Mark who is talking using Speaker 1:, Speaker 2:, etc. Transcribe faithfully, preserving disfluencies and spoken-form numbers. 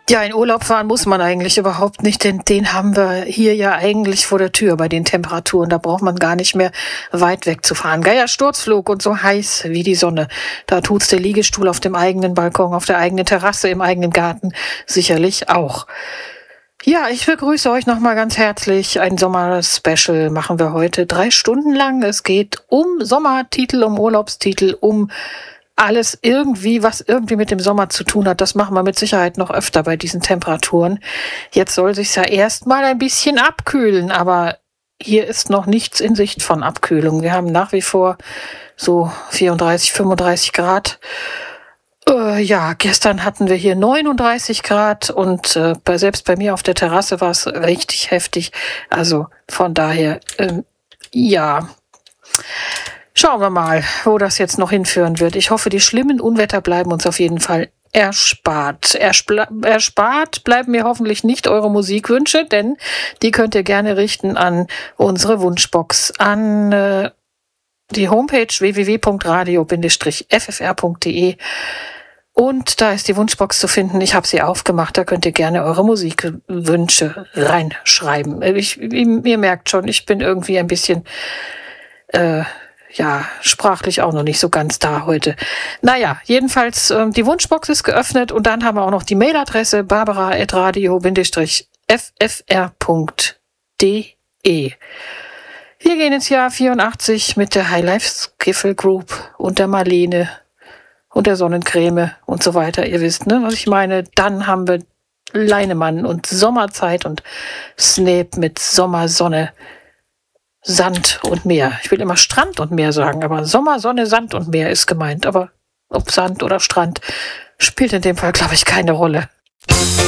Speaker 1: Ja, in Urlaub fahren muss man eigentlich überhaupt nicht, denn den haben wir hier ja eigentlich vor der Tür bei den Temperaturen. Da braucht man gar nicht mehr weit weg zu fahren. Geier Sturzflug und so heiß wie die Sonne. Da tut's der Liegestuhl auf dem eigenen Balkon, auf der eigenen Terrasse, im eigenen Garten sicherlich auch. Ja, ich begrüße euch nochmal ganz herzlich. Ein Sommer-Special machen wir heute drei Stunden lang. Es geht um Sommertitel, um Urlaubstitel, um alles irgendwie, was irgendwie mit dem Sommer zu tun hat. Das machen wir mit Sicherheit noch öfter bei diesen Temperaturen. Jetzt soll sich's ja erstmal ein bisschen abkühlen, aber hier ist noch nichts in Sicht von Abkühlung. Wir haben nach wie vor so vierunddreißig, fünfunddreißig Grad. Äh, ja, gestern hatten wir hier neununddreißig Grad und äh, bei, selbst bei mir auf der Terrasse war es richtig heftig. Also von daher, ähm, ja... Schauen wir mal, wo das jetzt noch hinführen wird. Ich hoffe, die schlimmen Unwetter bleiben uns auf jeden Fall erspart. Erspla- erspart bleiben mir hoffentlich nicht eure Musikwünsche, denn die könnt ihr gerne richten an unsere Wunschbox, an äh, die Homepage w w w punkt radio Bindestrich f f r punkt d e. Und da ist die Wunschbox zu finden. Ich habe sie aufgemacht. Da könnt ihr gerne eure Musikwünsche reinschreiben. Ich, ihr merkt schon, ich bin irgendwie ein bisschen... Äh, ja, sprachlich auch noch nicht so ganz da heute. Naja, jedenfalls, ähm, die Wunschbox ist geöffnet und dann haben wir auch noch die Mailadresse barbara at radio f f r punkt d e. Wir gehen ins Jahr vierundachtzig mit der High Life Skiffle Group und der Marlene und der Sonnencreme und so weiter. Ihr wisst, ne, was ich meine. Dann haben wir Leinemann und Sommerzeit und Snape mit Sommersonne. Sand und Meer. Ich will immer Strand und Meer sagen, aber Sommer, Sonne, Sand und Meer ist gemeint. Aber ob Sand oder Strand spielt in dem Fall, glaube ich, keine Rolle.